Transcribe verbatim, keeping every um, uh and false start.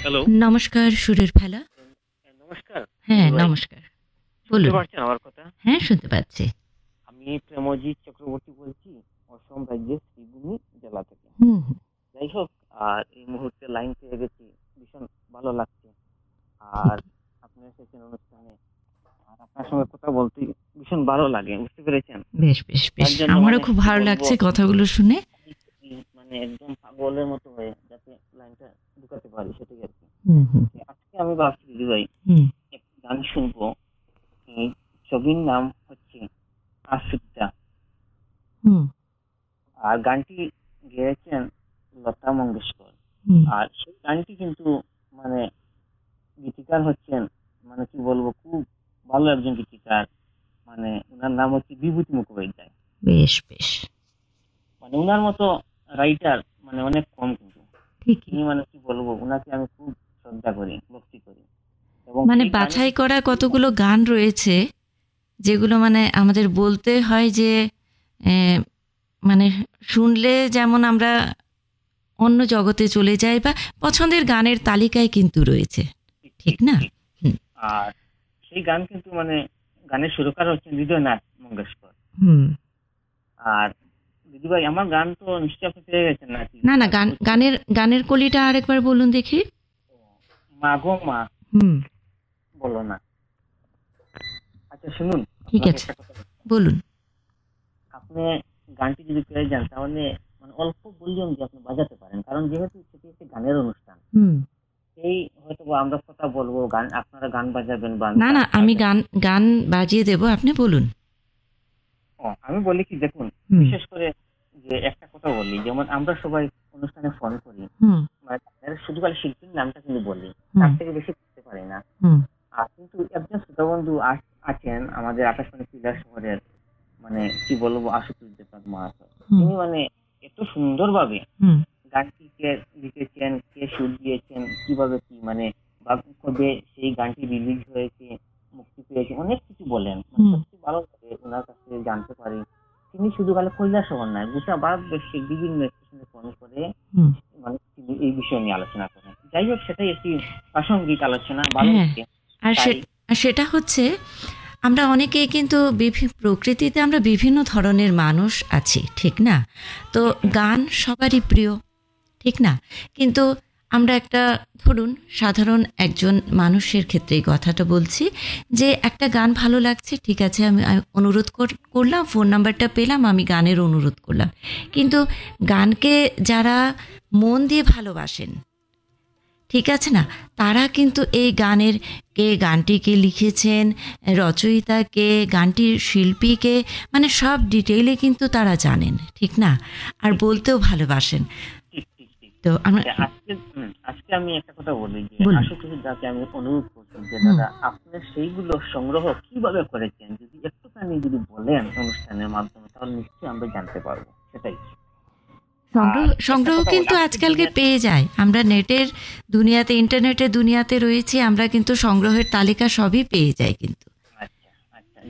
Hello. নমস্কার সুরের ফেলা। হ্যাঁ, নমস্কার হ্যাঁ, ভাই। নমস্কার। শুনতে বলুন। পারছেন আমার কথা? হ্যাঁ, শুনতে পাচ্ছি। আমি প্রেমজিৎ চক্রবর্তী বলছি, অসম রাজ্যের শ্রীভূমি জেলা থেকে। হুম, হুম। যাই হোক, আর এই মুহূর্তে লাইন পেয়ে গেছি, ভীষণ ভালো লাগছে। ঠিক। আর আপনি এসেছেন অনুষ্ঠানে, আর আপনার সঙ্গে কথা বলতে ভীষণ ভালো লাগে, বুঝতে পেরেছেন? বেশ, বেশ, বেশ। তার জন্য আমারও মানে খুব কি ভালো বলবো, লাগছে কথাগুলো শুনে। আমি মানে একদম পাগলের মতো হয়ে যাতে লাইনটা ঢুকাতে পারি, সেটাই আর কি। হুম, হুম, আজকে আমি ভাবছি দিদি ভাই, হুম, একটা গান শুনবো। এই ছবির নাম হচ্ছে আশিকদা। হুম, আর গানটি গেয়েছেন লতা মঙ্গেশকর। হুম। আর সেই গানটি কিন্তু মানে গীতিকার হচ্ছেন, মানে কি বলবো, খুব ভালো একজন গীতিকার। মানে উনার নাম হচ্ছে বিভূতি মুখোপাধ্যায়। বেশ, বেশ। মানে উনার মতো রাইটার মানে অনেক কম কিন্তু। ঠিকই। তিনি মানে কি বলবো, উনাকে আমি খুব শ্রদ্ধা করি, ভক্তি করি। এবং মানে সেই গানে বাছাই করা কতগুলো গান রয়েছে, যেগুলো মানে আমাদের বলতে হয় যে এ মানে শুনলে যেমন আমরা অন্য জগতে চলে যাই বা পছন্দের গানের তালিকায় কিন্তু রয়েছে। ঠিক ঠিক ঠিক না? ঠিক। হুম, আর সেই গান কিন্তু মানে গানের সুরকার হচ্ছেন হৃদয়নাথ মঙ্গেশকর। হুম। আর দিদিভাই, আমার গান তো নিশ্চয়ই আপনি পেয়ে গেছেন নাকি? না, না, আর গান হচ্ছে গানের গানের কলিটা আরেকবার বলুন দেখি। মা গো মা, হুম, বলো না। আচ্ছা শুনুন, ঠিক আপনাকে আছে। একটা কথা বলছি। বলুন। আপনি গানটি যদি পেয়ে যান, তাহলে মানে অল্প ভলিউম দিয়ে আপনি বাজাতে পারেন, কারণ যেহেতু সেটি একটি গানের অনুষ্ঠান। হুম। এই হয়তো বা আমরা কথা বলবো, গান আপনারা গান বাজাবেন বা আমি না, না, গান আমি গাইবেন। গান গান বাজিয়ে দেব। আপনি বলুন। ও, আমি বলি কি, দেখুন, হুম, বিশেষ করে যে একটা কথা বলি, যেমন আমরা সবাই অনুষ্ঠানে ফোন করি, হুম, মানে গানের শুধু খালি শিল্পীর নামটা কিন্তু বলি, হুম, তার থেকে বেশি করতে পারি না। হুম, আর কিন্তু একজন শ্রোতা বন্ধু আস- আছেন আমাদের আকাশবাণী কুমিল্লা শহরের, মানে কি বলবো, আশুতোষ মহাশয়। হুম, তিনি মানে এত সুন্দরভাবে হুম, গানটিকে লিখেছেন, কে সুর দিয়েছেন, কিভাবে কি মানে, বা কবে সেই গানটি রিলিজ হয়েছে, মুক্তি পেয়েছে, অনেক কিছু বলেন। মানে হুম, সত্যি ভালো লাগে ওনার কাছে জানতে পারি। তিনি শুধু খালি কৈলাস শহর নয়, গোটা ভারতবর্ষের বিভিন্ন স্টেশনে ফোন করে হুম। মানে তিনি এই বিষয় নিয়ে আলোচনা করেন। যাই হোক, সেটাই একটি প্রাসঙ্গিক আলোচনা, ভালো হ্যাঁ, লাগে। আর সে তাই আর সেটা হচ্ছে আমরা অনেকেই কিন্তু বিভি প্রকৃতিতে আমরা বিভিন্ন ধরনের মানুষ আছি, ঠিক না? তো গান সবারই প্রিয়। ঠিক না? কিন্তু আমরা একটা ধরুন সাধারণ একজন মানুষের ক্ষেত্রে এই কথাটা বলছি যে একটা গান ভালো লাগছে, ঠিক আছে, আমি আমি অনুরোধ কর করলাম, ফোন নাম্বারটা পেলাম, আমি গানের অনুরোধ করলাম। কিন্তু গানকে যারা মন দিয়ে ভালোবাসেন, ঠিক আছে না? তারা কিন্তু এই গানের কে গানটি কে লিখেছেন, রচয়িতা কে, গানটির শিল্পী কে, মানে সব ডিটেইলে কিন্তু তারা জানেন, ঠিক না? আর ঠিক ঠিক বলতেও ভালোবাসেন। ঠিক ঠিক ঠিক। তো আমরা আচ্ছা, আজকে হুম, আজকে আমি একটা কথা বলি যে বলুন। আশুতোষ দাকে আমি অনুরোধ করছি যে হুম। দাদা, আপনি সেইগুলো সংগ্রহ কিভাবে করেছেন, যদি একটুখানি যদি বলেন অনুষ্ঠানের মাধ্যমে, তাহলে নিশ্চয়ই আমরা জানতে পারবো, সেটাই। সংগ্রহ আর একটা সংগ্রহ কথা বলি, কিন্তু আজকের আজকালকে দিনের পেয়ে যায়। আমরা নেটের দুনিয়াতে, ইন্টারনেটের দুনিয়াতে রয়েছি, আমরা কিন্তু সংগ্রহের তালিকা সবই পেয়ে যাই কিন্তু।